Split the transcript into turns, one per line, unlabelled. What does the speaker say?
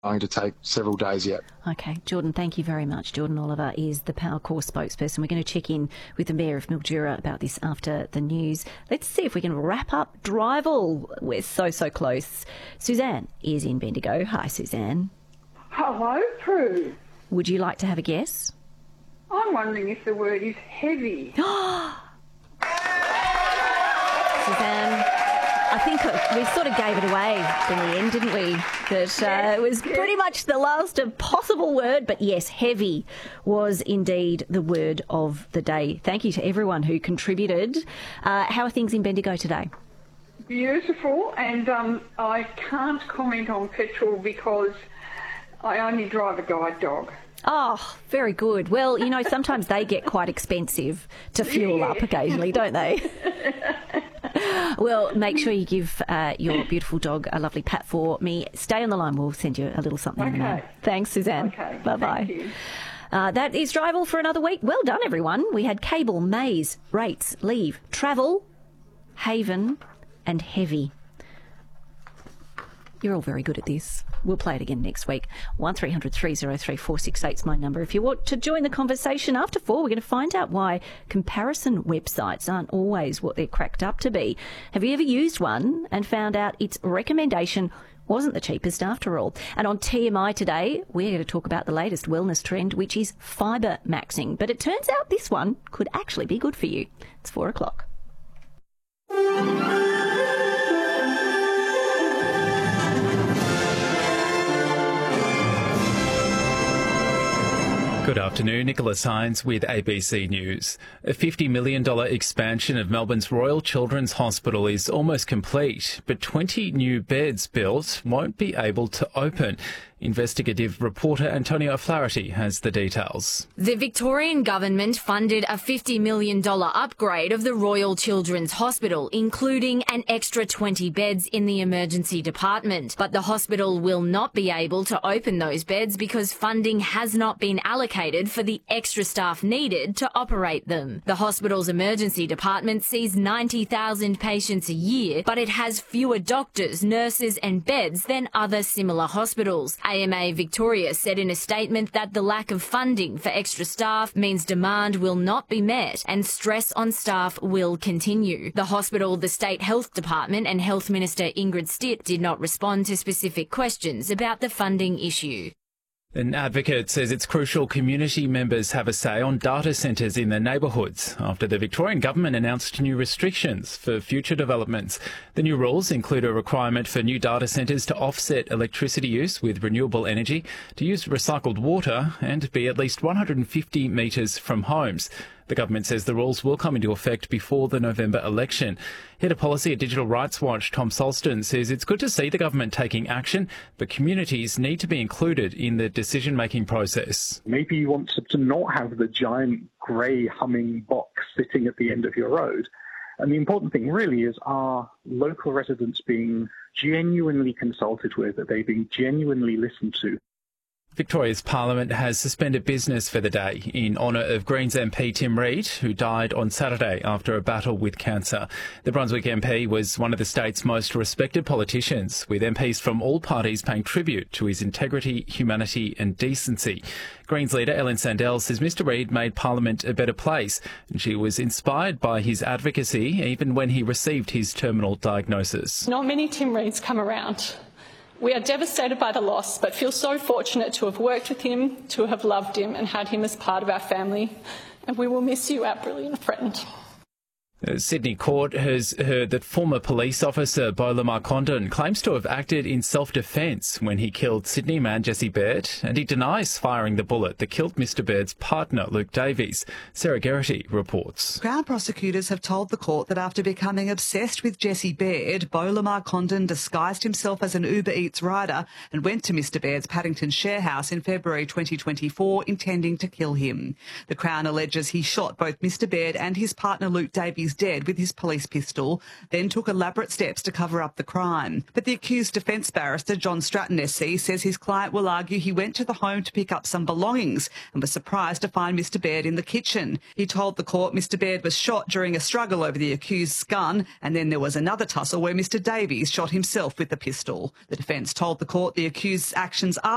going to take several days yet.
Okay, Jordan, thank you very much. Jordan Oliver is the Powercorps spokesperson. We're going to check in with the Mayor of Mildura about this after the news. Let's see if we can wrap up Drival. We're so close. Suzanne is in Bendigo. Hi, Suzanne.
Hello, Prue.
Would you like to have a guess?
I'm wondering if the word is heavy.
Suzanne, I think we sort of gave it away in the end, didn't we? That it was pretty much the last possible word, but yes, heavy was indeed the word of the day. Thank you to everyone who contributed. How are things in Bendigo today?
Beautiful, and I can't comment on petrol because I only drive a guide dog.
Oh, very good. Well, you know, sometimes they get quite expensive to fuel up occasionally, don't they? Well, make sure you give your beautiful dog a lovely pat for me. Stay on the line. We'll send you a little something.
Okay.
Thanks, Suzanne.
Okay.
Bye-bye.
Thank you.
That is Drival for another week. Well done, everyone. We had cable, maze, rates, leave, travel, haven and heavy. You're all very good at this. We'll play it again next week. 1300 303 468 is my number. If you want to join the conversation after 4, we're going to find out why comparison websites aren't always what they're cracked up to be. Have you ever used one and found out its recommendation wasn't the cheapest after all? And on TMI today, we're going to talk about the latest wellness trend, which is fibre maxing. But it turns out this one could actually be good for you. It's 4 o'clock.
Good afternoon, Nicholas Hines with ABC News. A $50 million expansion of Melbourne's Royal Children's Hospital is almost complete, but 20 new beds built won't be able to open. Investigative reporter Antonia O'Flaherty has the details.
The Victorian government funded a $50 million upgrade of the Royal Children's Hospital, including an extra 20 beds in the emergency department. But the hospital will not be able to open those beds because funding has not been allocated for the extra staff needed to operate them. The hospital's emergency department sees 90,000 patients a year, but it has fewer doctors, nurses and beds than other similar hospitals. AMA Victoria said in a statement that the lack of funding for extra staff means demand will not be met and stress on staff will continue. The hospital, the State Health Department and Health Minister Ingrid Stitt did not respond to specific questions about the funding issue.
An advocate says it's crucial community members have a say on data centres in their neighbourhoods after the Victorian government announced new restrictions for future developments. The new rules include a requirement for new data centres to offset electricity use with renewable energy, to use recycled water and be at least 150 metres from homes. The government says the rules will come into effect before the November election. Head of Policy at Digital Rights Watch, Tom Solston, says it's good to see the government taking action, but communities need to be included in the decision-making process.
Maybe you want to not have the giant grey humming box sitting at the end of your road. And the important thing really is, are local residents being genuinely consulted with? Are they being genuinely listened to?
Victoria's Parliament has suspended business for the day in honour of Greens MP Tim Reid, who died on Saturday after a battle with cancer. The Brunswick MP was one of the state's most respected politicians, with MPs from all parties paying tribute to his integrity, humanity and decency. Greens leader Ellen Sandell says Mr Reid made Parliament a better place, and she was inspired by his advocacy even when he received his terminal diagnosis.
Not many Tim Reids come around. We are devastated by the loss, but feel so fortunate to have worked with him, to have loved him and had him as part of our family. And we will miss you, our brilliant friend.
Sydney Court has heard that former police officer Bola Marcondon claims to have acted in self-defence when he killed Sydney man Jesse Baird, and he denies firing the bullet that killed Mr Baird's partner, Luke Davies. Sarah Geraghty reports.
Crown prosecutors have told the court that after becoming obsessed with Jesse Baird, Bola Marcondon disguised himself as an Uber Eats rider and went to Mr Baird's Paddington share house in February 2024, intending to kill him. The Crown alleges he shot both Mr Baird and his partner Luke Davies dead with his police pistol, then took elaborate steps to cover up the crime. But the accused defence barrister John Stratton SC says his client will argue he went to the home to pick up some belongings and was surprised to find Mr Baird in the kitchen. He told the court Mr Baird was shot during a struggle over the accused's gun, and then there was another tussle where Mr Davies shot himself with the pistol. The defence told the court the accused's actions are